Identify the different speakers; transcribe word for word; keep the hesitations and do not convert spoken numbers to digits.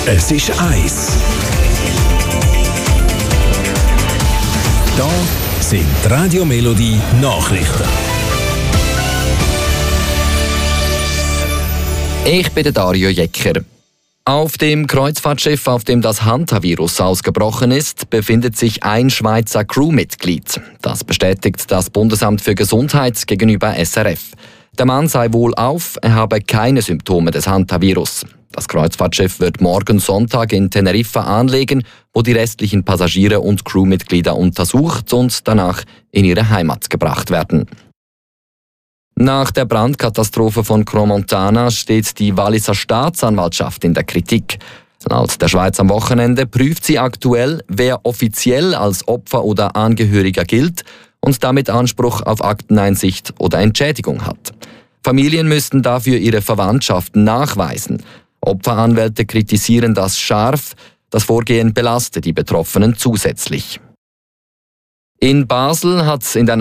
Speaker 1: Es ist eins. Da sind die Radio Melodie Nachrichten.
Speaker 2: Ich bin der Dario Jecker. Auf dem Kreuzfahrtschiff, auf dem das Hantavirus ausgebrochen ist, befindet sich ein Schweizer Crewmitglied. Das bestätigt das Bundesamt für Gesundheit gegenüber S R F. Der Mann sei wohlauf, er habe keine Symptome des Hantavirus. Das Kreuzfahrtschiff wird morgen Sonntag in Teneriffa anlegen, wo die restlichen Passagiere und Crewmitglieder untersucht und danach in ihre Heimat gebracht werden. Nach der Brandkatastrophe von Crans-Montana steht die Walliser Staatsanwaltschaft in der Kritik. Laut der Schweiz am Wochenende prüft sie aktuell, wer offiziell als Opfer oder Angehöriger gilt und damit Anspruch auf Akteneinsicht oder Entschädigung hat. Familien müssten dafür ihre Verwandtschaften nachweisen. Opferanwälte kritisieren das scharf. Das Vorgehen belastet die Betroffenen zusätzlich. In Basel hat in der